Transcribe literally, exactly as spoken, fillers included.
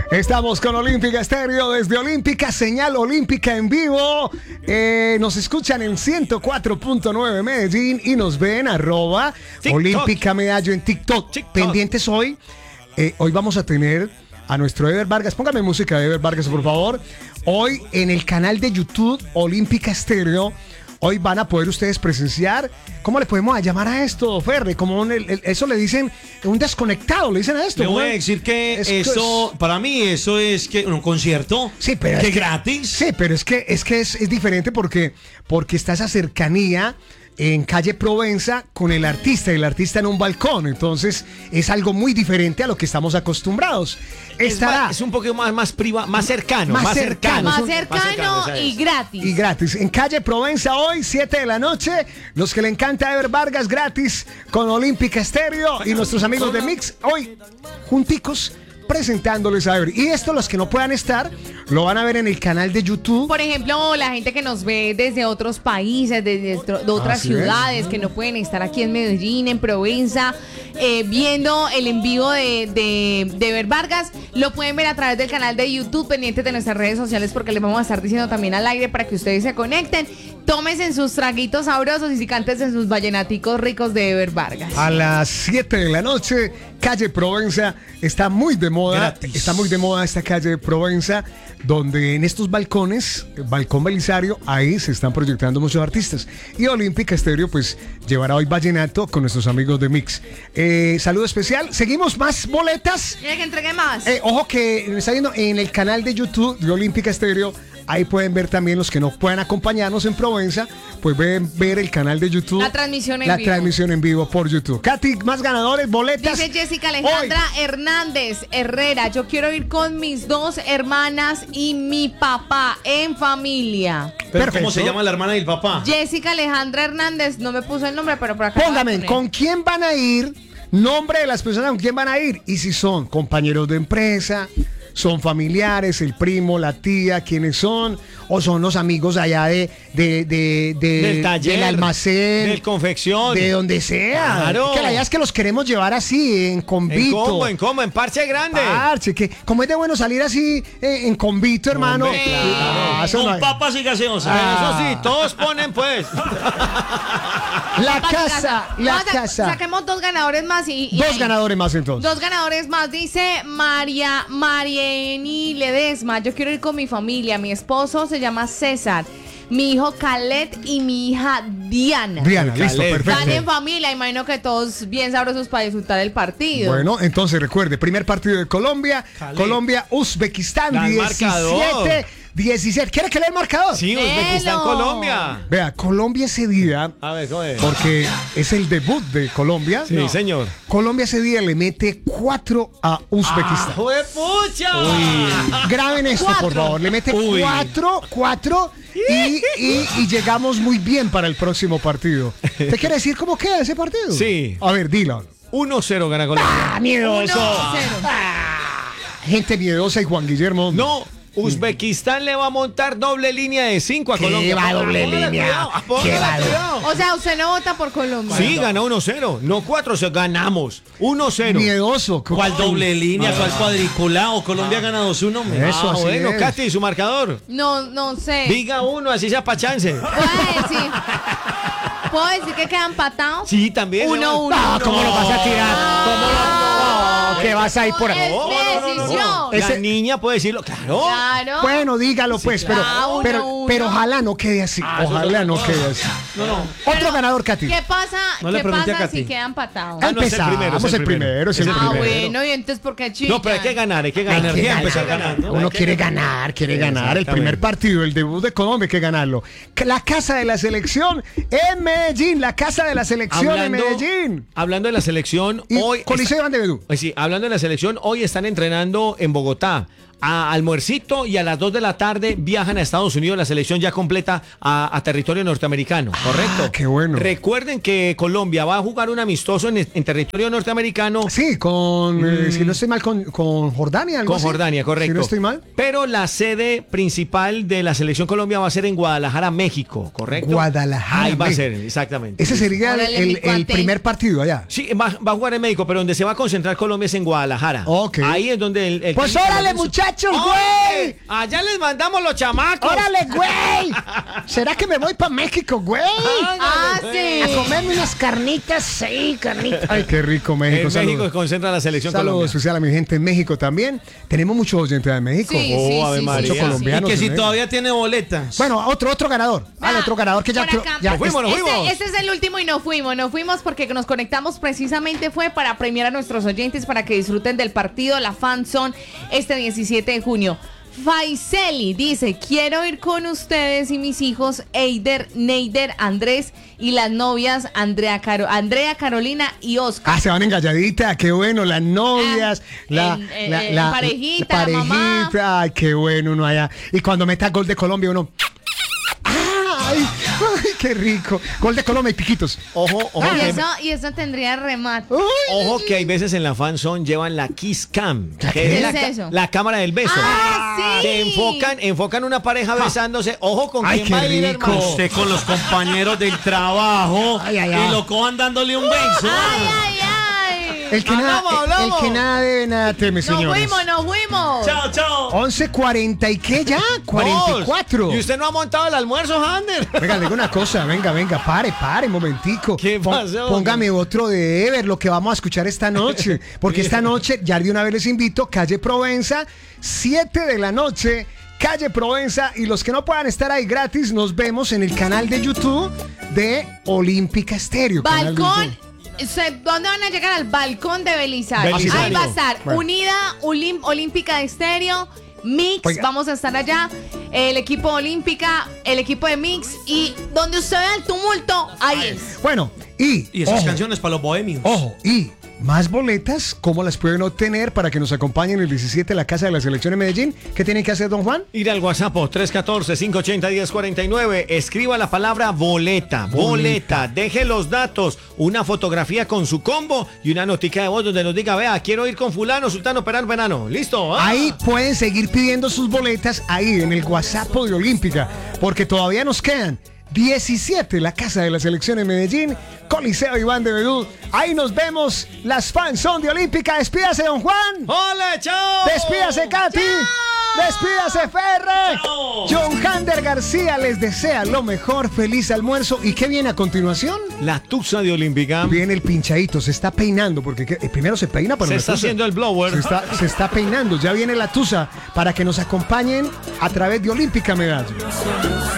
Estamos con Olímpica Estéreo desde Olímpica, señal Olímpica en vivo. Eh, nos escuchan en ciento cuatro punto nueve Medellín y nos ven arroba TikTok. Olímpica Medallo en TikTok. TikTok. Pendientes hoy. Eh, hoy vamos a tener a nuestro Ever Vargas. Póngame música de Ever Vargas, por favor. Hoy en el canal de YouTube Olímpica Estéreo. Hoy van a poder ustedes presenciar. ¿Cómo le podemos llamar a esto, Ferre? Como un, el, eso le dicen un desconectado, le dicen a esto. Le voy a decir que es, eso, es, para mí, eso es que un concierto. Sí, pero que es que, gratis. Sí, pero es que es que es, es diferente porque, porque está esa cercanía en calle Provenza con el artista, y el artista en un balcón. Entonces es algo muy diferente a lo que estamos acostumbrados. Estará, es, es un poco más, más privado, más cercano. Más, más cercano. cercano. Más cercano, más cercano y gratis. Y gratis. En calle Provenza hoy, siete de la noche. Los que le encanta Ever Vargas, gratis con Olímpica Estéreo y nuestros amigos de Mix. Hoy, junticos, presentándoles a Ever. Y esto, los que no puedan estar, lo van a ver en el canal de YouTube. Por ejemplo, la gente que nos ve desde otros países, desde de otras ciudades, es. que no pueden estar aquí en Medellín, en Provenza, eh, viendo el en vivo de, de, de Ever Vargas, lo pueden ver a través del canal de YouTube, pendientes de nuestras redes sociales, porque les vamos a estar diciendo también al aire para que ustedes se conecten. Tómense en sus traguitos sabrosos y si cantes en sus vallenaticos ricos de Ever Vargas. A las siete de la noche, calle Provenza, está muy de moda. Gratis. Está muy de moda esta calle Provenza, donde en estos balcones, Balcón Belisario, ahí se están proyectando muchos artistas. Y Olímpica Estéreo, pues, llevará hoy vallenato con nuestros amigos de Mix. Eh, saludo especial. Seguimos más boletas. Mira que entregué más. Eh, ojo que me está viendo en el canal de YouTube de Olímpica Estéreo. Ahí pueden ver también los que no puedan acompañarnos en Provenza, pues pueden ver el canal de YouTube. La transmisión en la vivo. La transmisión en vivo por YouTube. Katy, más ganadores, boletas. Dice Jessica Alejandra Hoy. Hernández Herrera, yo quiero ir con mis dos hermanas y mi papá en familia. Pero Perfecto. ¿Cómo se llama la hermana y el papá? Jessica Alejandra Hernández, no me puso el nombre, pero por acá. Póngame, ¿con quién van a ir? Nombre de las personas con quién van a ir. Y si son compañeros de empresa, son familiares, el primo, la tía, quiénes son, o son los amigos allá de, de, de, de del taller, del almacén, del confección, de donde sea. Claro. Que la idea es que los queremos llevar así, en convito. En combo, en combo, en parche grande. Parche, que como es de bueno salir así eh, en convito, hermano. Hombre, claro. Ah, Con no hay... papas y gaseosas. Ah. Eso sí, todos ponen pues. La casa, la Vamos a, casa. Saquemos dos ganadores más y, y dos ahí. ganadores más entonces. Dos ganadores más, dice María Marieni Ledesma. Yo quiero ir con mi familia. Mi esposo se llama César, mi hijo Calet y mi hija Diana. Diana, listo, Calet. perfecto. Están en familia, imagino que todos bien sabrosos para disfrutar el partido. Bueno, entonces recuerde, primer partido de Colombia, Calet. Colombia, Uzbekistán, Da el diecisiete, marcador. diecisiete. ¿Quiere que lea el marcador? Sí, Uzbekistán, Hello. Colombia. Vea, Colombia ese día, A ver, ¿cómo es? porque es el debut de Colombia. Sí, señor. Colombia ese día le mete cuatro a Uzbekistán. ¡Juepucha! Graben esto, Cuatro. por favor. Le mete Uy. cuatro, cuatro y, y, y llegamos muy bien para el próximo partido. ¿Te quiere decir cómo queda ese partido? Sí. A ver, dilo. uno cero gana Colombia. ¡Ah, miedoso! Uno, cero. Gente miedosa y Juan Guillermo. No, Uzbekistán le va a montar doble línea de cinco a ¿Qué Colombia. va doble Póngale línea? cuidado, póngale ¿Qué va doble? cuidado. O sea, usted no vota por Colombia. Sí, ganó uno cero. No cuatro, se ganamos. uno cero. Miedoso. ¿Cuál doble línea? ¿Cuál cuadriculado? Colombia gana dos uno. Eso, Ah, así bueno, es. Katy, su marcador. No, no sé. Diga uno, así sea pa' chance. ¿Puedo decir? ¿Puedo decir que quedan empatados? Sí, también. Uno, ¿no? uno. Ah, ¿cómo lo vas a tirar? ¿Cómo lo no, que vas a ir por ahí? Es No, mi no, no, no. decisión. La Ese- niña puede decirlo, claro. Claro. Bueno, dígalo pues, pero, Ah, uno, pero, uno. pero ojalá no quede así. Ojalá no quede así. No, no. Otro ganador, Katy. ¿Qué pasa, No le ¿qué pregunte a pasa Katy. si quedan empatados? Ah, no, es el Empezamos, primero, es el el primero, es el primero. Ah, primero. bueno, y entonces, ¿por qué chicas? No, pero hay que ganar, hay que Hay ganar. que Ya ganar. empezar ganando. Uno Hay que quiere ganar. ganar, quiere ganar. El primer Exactamente. partido, el debut de Colombia, hay que ganarlo. La casa de la selección en Medellín, la casa de la selección en Medellín. Hablando de la selección, Y hoy. Coliseo está- Iván de Bedú. Pues sí, hablando de la selección, hoy están entrenando en Bogotá. a almuercito y a las dos de la tarde viajan a Estados Unidos, la selección ya completa a, a territorio norteamericano, ¿correcto? Ah, qué bueno. Recuerden que Colombia va a jugar un amistoso en, en territorio norteamericano. Sí, con, mm. eh, si no estoy mal, con, con Jordania. ¿Algo Con así? Jordania, correcto. Si no estoy mal. Pero la sede principal de la selección Colombia va a ser en Guadalajara, México, ¿correcto? Guadalajara, Ahí va a México. ser, exactamente. Ese sería el, Órale, el- mi el cuate. primer partido allá. Sí, va, va a jugar en México, pero donde se va a concentrar Colombia es en Guadalajara. Ok. Ahí es donde el... el Pues órale, muchachos, güey. Allá les mandamos los chamacos. ¡Órale, güey! ¿Será que me voy para México, güey? Ah, sí. A comerme unas carnitas, sí, carnitas. Ay, qué rico México. En México se Saludos. concentra la selección Saludos Colombia. especial a mi gente en México también. Tenemos muchos oyentes de México. Sí, Oh, sí, Ave sí, María. sí, sí, Mucho colombiano. Y que si México. todavía tiene boletas. Bueno, otro, otro ganador. Vale, Ah, otro ganador que ya... por acá. ya Nos fuimos, nos Este, fuimos. este es el último y no fuimos, no fuimos porque nos conectamos precisamente fue para premiar a nuestros oyentes para que disfruten del partido, la Fan Zone, este diecisiete de junio. Faiseli dice, quiero ir con ustedes y mis hijos Eider, Neider, Andrés y las novias Andrea, Caro- Andrea Carolina y Oscar. Ah, se van engalladita, qué bueno, las novias, Ah, la, en- en- la, en la- parejita, la mamá. parejita, ay, qué bueno uno allá. Y cuando meta gol de Colombia, uno, ay, ay, qué rico. Gol de Colombia y piquitos. Ojo, ojo, y, que, eso, y eso tendría remate. Uy, ojo que hay veces en la fanzone llevan la Kiss Cam, que ¿Qué es, la, es ca- eso? la cámara del beso. Ah, sí. Que enfocan, enfocan una pareja besándose. Ojo con Ay, quién qué va a ir, rico. hermano. Usted con los compañeros del trabajo Ay, ay, ay. y lo cojan dándole un beso. Ay, ay, ay. el que, nada, Hablamos, el- hablamos. el que nada debe, nada teme, Nos señores. fuimos, nos fuimos. Chao, chao. once cuarenta y qué ya, cuarenta y cuatro. ¿Y usted no ha montado el almuerzo, Hander? Venga, le digo una cosa, venga, venga, pare, pare, un momentico. ¿Qué Pon- pasó? Póngame otro de Ever, lo que vamos a escuchar esta noche. Porque esta noche, ya de una vez les invito, Calle Provenza, siete de la noche, Calle Provenza. Y los que no puedan estar ahí gratis, nos vemos en el canal de YouTube de Olímpica Estéreo. canal de Balcón. YouTube. se- ¿Dónde van a llegar? Al balcón de Belisario. Belisario. Ahí va a estar Bueno. Unida Olim- Olímpica de Estéreo, Mix, Oiga. vamos a estar allá, el equipo Olímpica, el equipo de Mix y donde usted vea el tumulto, ahí es. Bueno, y. Y esas ojo, canciones para los bohemios. Ojo, y más boletas, ¿cómo las pueden obtener para que nos acompañen el diecisiete en la Casa de la Selección de Medellín? ¿Qué tienen que hacer, don Juan? Ir al WhatsApp tres uno cuatro, cinco ocho cero, uno cero cuatro nueve. Escriba la palabra boleta, boleta. Deje los datos, una fotografía con su combo y una notica de voz donde nos diga, vea, quiero ir con fulano, sultano, perano, verano. ¿Listo? ¡Ah! Ahí pueden seguir pidiendo sus boletas ahí en el WhatsApp de Olímpica, porque todavía nos quedan diecisiete, la Casa de la Selección en Medellín, Coliseo Iván de Bedú. Ahí nos vemos, las fans son de Olímpica. Despídase, don Juan. ¡Hola, chao! Despídase, Katy. Despídase, Ferre. Chao. John Hander García les desea lo mejor, feliz almuerzo. ¿Y qué viene a continuación? La tusa de Olímpica. Viene el pinchadito, se está peinando, porque ¿qué? primero se peina para Se la está tusa. haciendo el blower. Se está, se está peinando, ya viene la tusa para que nos acompañen a través de Olímpica Medallo.